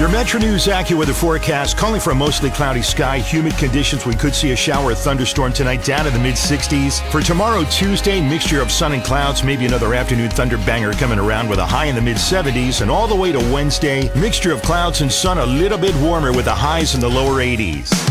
Your Metro News AccuWeather forecast calling for a mostly cloudy sky, humid conditions. We could see a shower or thunderstorm tonight down in the mid-60s. For tomorrow, Tuesday, mixture of sun and clouds, maybe another afternoon thunder banger coming around with a high in the mid-70s. And all the way to Wednesday, mixture of clouds and sun, a little bit warmer with the highs in the lower 80s.